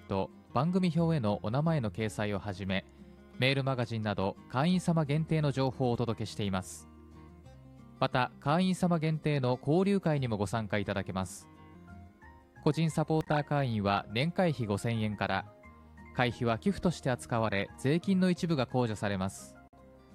と番組表へのお名前の掲載をはじめ、メールマガジンなど会員様限定の情報をお届けしています。また会員様限定の交流会にもご参加いただけます。個人サポーター会員は年会費5000円から、会費は寄付として扱われ税金の一部が控除されます。